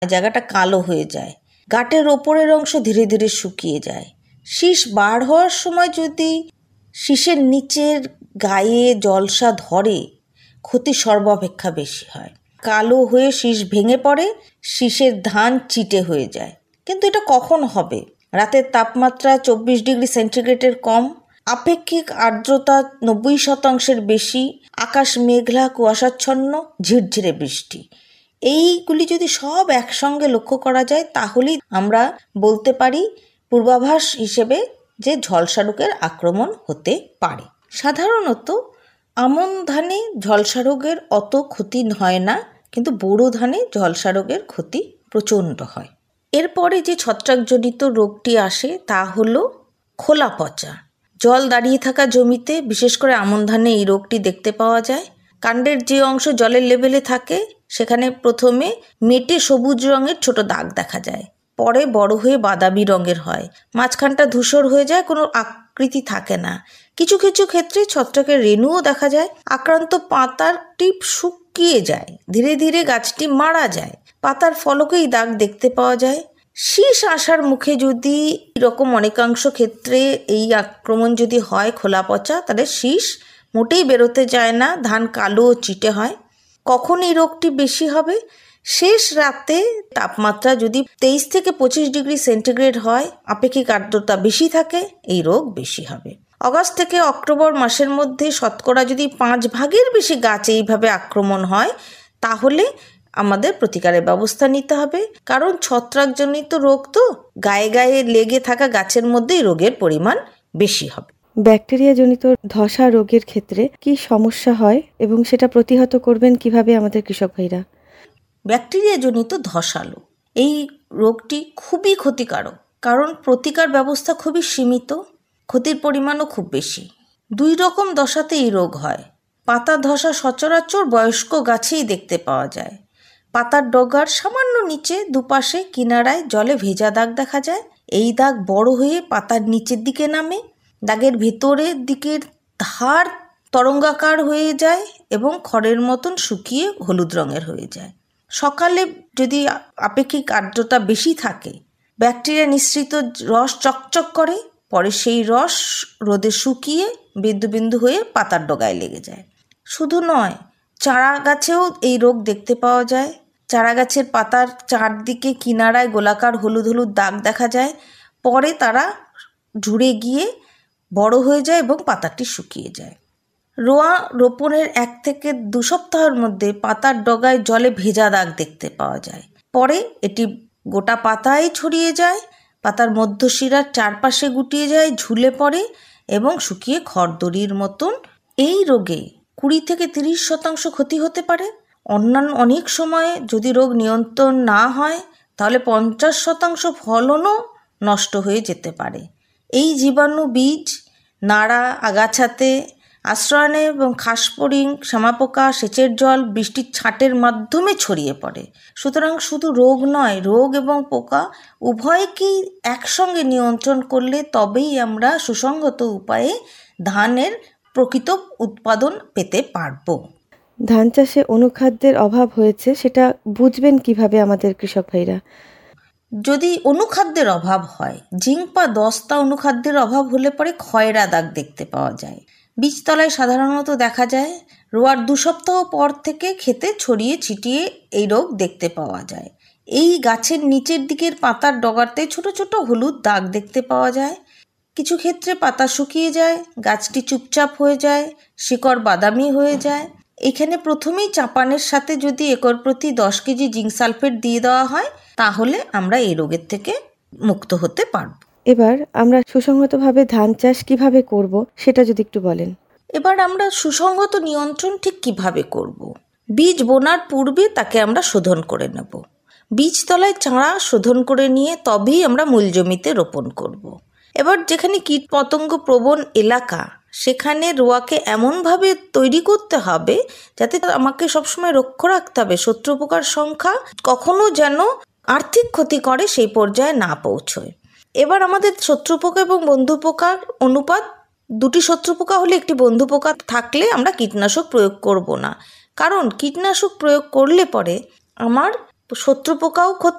জায়গাটা কালো হয়ে যায়, গাঁটের ওপরের অংশ ধীরে ধীরে শুকিয়ে যায়। শীষ বার হওয়ার সময় যদি শীষের নিচের গায়ে জলসা ধরে, ক্ষতি সর্বাপেক্ষা বেশি হয়। কালো হয়ে শীষ ভেঙে পড়ে, শীষের ধান চিটে হয়ে যায়। কিন্তু এটা কখন হবে? রাতের তাপমাত্রা 24°C কম, আপেক্ষিক আর্দ্রতা 90% বেশি, আকাশ মেঘলা কুয়াশাচ্ছন্ন, ঝিরঝিরে বৃষ্টি, এইগুলি যদি সব একসঙ্গে লক্ষ্য করা যায় তাহলেই আমরা বলতে পারি পূর্বাভাস হিসেবে যে ঝলসা রোগের আক্রমণ হতে পারে। সাধারণত আমন ধানে ঝলসা রোগের অত ক্ষতি হয় না, কিন্তু বোরো ধানে ঝলসা রোগের ক্ষতি প্রচণ্ড হয়। এরপরে যে ছত্রাকজনিত রোগটি আসে তা হলো খোলা পচা। জল দাঁড়িয়ে থাকা জমিতে, বিশেষ করে আমন ধানে এই রোগটি দেখতে পাওয়া যায়। কাণ্ডের যে অংশ জলের লেভেলে থাকে সেখানে প্রথমে মেটে সবুজ রঙের ছোট দাগ দেখা যায়, পরে বড় হয়ে বাদামি রঙের হয়, মাঝখানটা ধূসর হয়ে যায়, কোনো আকৃতি থাকে না। কিছু কিছু ক্ষেত্রে ছত্রাকের রেণুও দেখা যায়। আক্রান্ত পাতার টিপ শুকিয়ে যায়, ধীরে ধীরে গাছটি মারা যায়, পাতার ফলকেই দাগ দেখতে পাওয়া যায়। শীষ আসার মুখে যদি এরকম অনেকাংশ ক্ষেত্রে এই আক্রমণ যদি হয় খোলা পচা, তাহলে শীষ মোটেই বেরোতে যায় না, ধান কালো ও চিটে হয়। কখন এই রোগটি বেশি হবে? শেষ রাতে তাপমাত্রা যদি 23-25°C হয়, আপেক্ষিক আর্দ্রতা বেশি থাকে, এই রোগ বেশি হবে। অগাস্ট থেকে অক্টোবর মাসের মধ্যে শতকরা যদি 5 ভাগের বেশি গাছ এইভাবে আক্রমণ হয়, তাহলে আমাদের প্রতিকারের ব্যবস্থা নিতে হবে। কারণ ছত্রাকজনিত রোগ তো গায়ে গায়ে লেগে থাকা গাছের মধ্যেই রোগের পরিমাণ বেশি হবে। ব্যাকটেরিয়া জনিত ধসা রোগের ক্ষেত্রে কি সমস্যা হয় এবং সেটা প্রতিহত করবেন কিভাবে আমাদের কৃষক ভাইরা? ব্যাকটেরিয়া জনিত ধসালো এই রোগটি খুবই ক্ষতিকারক, কারণ প্রতিকার ব্যবস্থা খুবই সীমিত, ক্ষতির পরিমাণও খুব বেশি। 2 রকম দশাতে এই রোগ হয়। পাতা ধসা সচরাচর বয়স্ক গাছেই দেখতে পাওয়া যায়। পাতার ডগার সামান্য নিচে দুপাশে কিনারায় জলে ভেজা দাগ দেখা যায়। এই দাগ বড় হয়ে পাতার নিচের দিকে নামে, দাগের ভেতরের দিকের ধার তরঙ্গাকার হয়ে যায় এবং খড়ের মতন শুকিয়ে হলুদ রঙের হয়ে যায়। সকালে যদি আপেক্ষিক আর্দ্রতা বেশি থাকে, ব্যাকটেরিয়া নিঃসৃত রস চকচক করে, পরে সেই রস রোদে শুকিয়ে বিন্দু বিন্দু হয়ে পাতার ডগায় লেগে যায়। শুধু নয়, চারা গাছেও এই রোগ দেখতে পাওয়া যায়। চারা গাছের পাতার চারদিকে কিনারায় গোলাকার হলুদ হলুদ দাগ দেখা যায়, পরে তারা ঝুড়ে গিয়ে বড় হয়ে যায় এবং পাতাটি শুকিয়ে যায়। রোয়া রোপণের 1 থেকে 2 সপ্তাহের মধ্যে পাতার ডগায় জলে ভেজা দাগ দেখতে পাওয়া যায়, পরে এটি গোটা পাতায় ছড়িয়ে যায়, পাতার মধ্যশিরার চারপাশে গুটিয়ে যায়, ঝুলে পড়ে এবং শুকিয়ে খড়দড়ির মতন। এই রোগে 20-30% ক্ষতি হতে পারে। অন্যান্য অনেক সময়ে যদি রোগ নিয়ন্ত্রণ না হয় তাহলে 50% ফলনও নষ্ট হয়ে যেতে পারে। এই জীবাণু বীজ, নাড়া, আগাছাতে আশ্রয় নেয় এবং খাসফড়িং, শ্যামাপোকা, সেচের জল, বৃষ্টির ছাঁটের মাধ্যমে ছড়িয়ে পড়ে। সুতরাং শুধু রোগ নয়, রোগ এবং পোকা উভয়কেই একসঙ্গে নিয়ন্ত্রণ করলে তবেই আমরা সুসংহত উপায়ে ধানের প্রকৃত উৎপাদন পেতে পারব। ধান চাষে অনুখাদ্যের অভাব হয়েছে, সেটা বুঝবেন কিভাবে আমাদের কৃষক ভাইরা? যদি অনুখাদ্যের অভাব হয়, জিঙ্ক বা দস্তা অনুখাদ্যের অভাব হলে পরে খয়রা দাগ দেখতে পাওয়া যায়। বীজতলায় সাধারণত দেখা যায়। রোয়ার 2 সপ্তাহ পর থেকে ক্ষেতে ছড়িয়ে ছিটিয়ে এই রোগ দেখতে পাওয়া যায়। এই গাছের নিচের দিকের পাতার ডগাতে ছোট ছোট হলুদ দাগ দেখতে পাওয়া যায়। কিছু ক্ষেত্রে পাতা শুকিয়ে যায়, গাছটি চুপচাপ হয়ে যায়, শিকড় বাদামি হয়ে যায়। এখানে প্রথমেই চাপানের সাথে যদি একর প্রতি 10 কেজি জিঙ্ক সালফেট দিয়ে দেওয়া হয়, তাহলে আমরা এই রোগের থেকে মুক্ত হতে পারব। এবার আমরা সুসংহতভাবে ধান চাষ কিভাবে করব সেটা যদি একটু বলেন। এবার আমরা সুসংহত নিয়ন্ত্রণ ঠিক কিভাবে করব? বীজ বোনার পূর্বে তাকে আমরা শোধন করে নেব। বীজতলায় চারা শোধন করে নিয়ে তবেই আমরা মূল জমিতে রোপণ করব। এবার যেখানে কীটপতঙ্গ প্রবণ এলাকা, সেখানে রোয়াকে এমনভাবে তৈরি করতে হবে যাতে আমাকে সবসময় লক্ষ্য রাখতে হবে শত্রু পোকার সংখ্যা কখনো যেন আর্থিক ক্ষতি করে সেই পর্যায়ে না পৌঁছয়। এবার আমাদের শত্রু পোকা এবং বন্ধু পোকার অনুপাত, 2টি শত্রু পোকা হলে 1টি বন্ধু পোকা থাকলে আমরা কীটনাশক প্রয়োগ করব না, কারণ কীটনাশক প্রয়োগ করলে পরে আমার শত্রু পোকাও ক্ষতি